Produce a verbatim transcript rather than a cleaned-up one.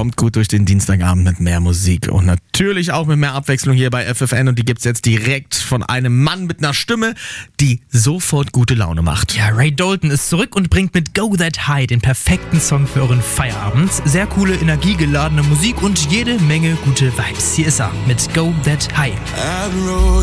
Kommt gut durch den Dienstagabend mit mehr Musik und natürlich auch mit mehr Abwechslung hier bei F F N. Und die gibt's jetzt direkt von einem Mann mit einer Stimme, die sofort gute Laune macht. Ja, Ray Dalton ist zurück und bringt mit Go That High den perfekten Song für euren Feierabend. Sehr coole, energiegeladene Musik und jede Menge gute Vibes. Hier ist er mit Go That High.